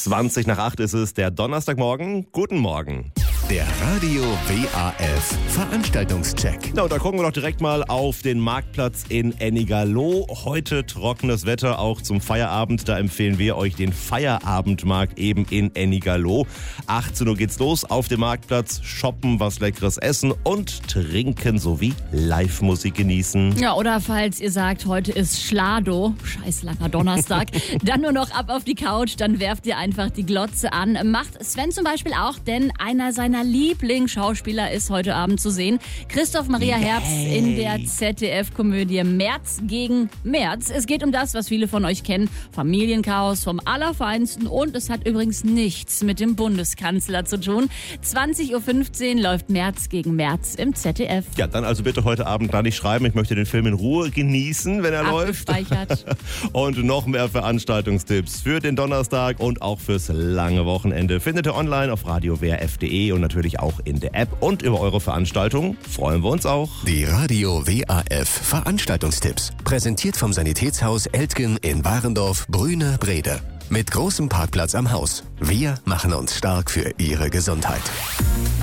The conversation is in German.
7:20 ist es, der Donnerstagmorgen. Guten Morgen. Der Radio WAF Veranstaltungscheck. Na, und da gucken wir doch direkt mal auf den Marktplatz in Ennigerloh. Heute trockenes Wetter, auch zum Feierabend. Da empfehlen wir euch den Feierabendmarkt eben in Ennigerloh. 18 Uhr geht's los auf dem Marktplatz. Shoppen, was Leckeres essen und trinken sowie Live-Musik genießen. Ja, oder falls ihr sagt, heute ist Schlado, scheiß langer Donnerstag, dann nur noch ab auf die Couch, dann werft ihr einfach die Glotze an. Macht Sven zum Beispiel auch, denn einer seiner Lieblingsschauspieler ist heute Abend zu sehen. Christoph Maria Herbst in der ZDF-Komödie März gegen März. Es geht um das, was viele von euch kennen. Familienchaos vom Allerfeinsten und es hat übrigens nichts mit dem Bundeskanzler zu tun. 20:15 Uhr läuft März gegen März im ZDF. Ja, dann also bitte heute Abend da nicht schreiben. Ich möchte den Film in Ruhe genießen, wenn er läuft. Abgespeichert. Und noch mehr Veranstaltungstipps für den Donnerstag und auch fürs lange Wochenende findet ihr online auf radiowrf.de und natürlich auch in der App. Und über eure Veranstaltung freuen wir uns auch. Die Radio WAF Veranstaltungstipps. Präsentiert vom Sanitätshaus Eltgen in Warendorf, Brüne, Brede. Mit großem Parkplatz am Haus. Wir machen uns stark für Ihre Gesundheit.